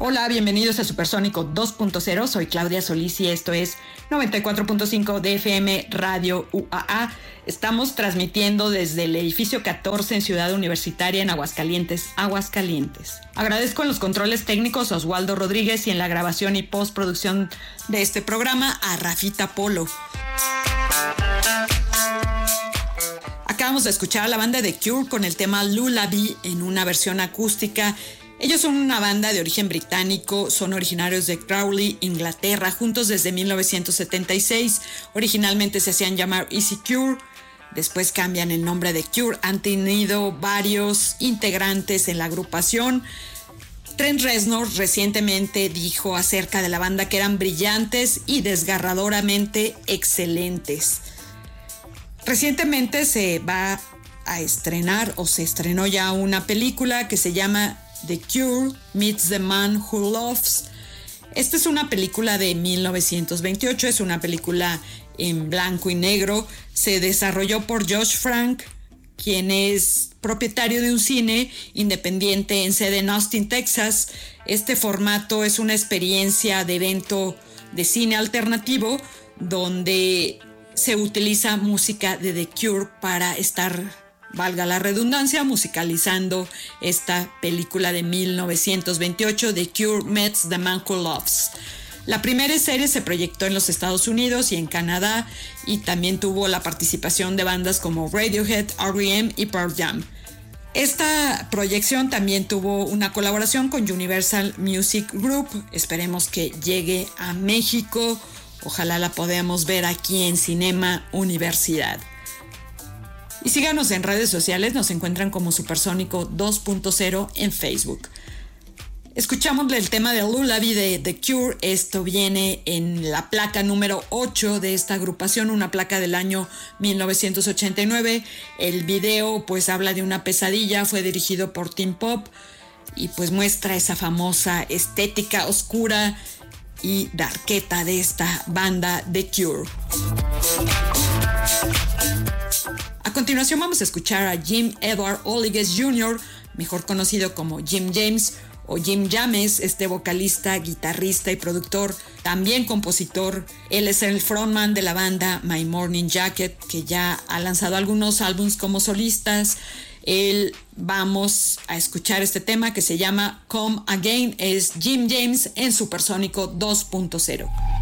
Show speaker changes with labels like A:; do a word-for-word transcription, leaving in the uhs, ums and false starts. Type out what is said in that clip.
A: Hola, bienvenidos a Supersónico dos punto cero. Soy Claudia Solís y esto es noventa y cuatro punto cinco de F M Radio U A A. Estamos transmitiendo desde el edificio catorce en Ciudad Universitaria en Aguascalientes, Aguascalientes. Agradezco en los controles técnicos a Oswaldo Rodríguez y en la grabación y postproducción de este programa a Rafita Polo. Acabamos de escuchar a la banda The Cure con el tema Lullaby en una versión acústica. Ellos son una banda de origen británico, son originarios de Crawley, Inglaterra, juntos desde mil novecientos setenta y seis. Originalmente se hacían llamar Easy Cure, después cambian el nombre de Cure. Han tenido varios integrantes en la agrupación. Trent Reznor recientemente dijo acerca de la banda que eran brillantes y desgarradoramente excelentes. Recientemente se va a estrenar o se estrenó ya una película que se llama The Cure Meets the Man Who Loves. Esta es una película de mil novecientos veintiocho, es una película en blanco y negro. Se desarrolló por Josh Frank, quien es propietario de un cine independiente en sede en Austin, Texas. Este formato es una experiencia de evento de cine alternativo donde se utiliza música de The Cure para estar, valga la redundancia, musicalizando esta película de mil novecientos veintiocho, The Cure Meets the Man Who Loves. La primera serie se proyectó en los Estados Unidos y en Canadá y también tuvo la participación de bandas como Radiohead, R E M y Pearl Jam. Esta proyección también tuvo una colaboración con Universal Music Group. Esperemos que llegue a México. Ojalá la podamos ver aquí en Cinema Universidad. Y síganos en redes sociales, nos encuentran como Supersónico dos punto cero en Facebook. Escuchamos el tema de Lullaby de The Cure. Esto viene en la placa número ocho de esta agrupación, una placa del año mil novecientos ochenta y nueve. El video pues habla de una pesadilla, fue dirigido por Teen Pop y pues muestra esa famosa estética oscura y darketa de esta banda The Cure. A continuación vamos a escuchar a Jim Edward Oligues junior, mejor conocido como Jim James o Jim James, este vocalista, guitarrista y productor, también compositor. Él es el frontman de la banda My Morning Jacket, que ya ha lanzado algunos álbumes como solistas. Él, vamos a escuchar este tema que se llama Come Again, es Jim James en Supersónico dos punto cero.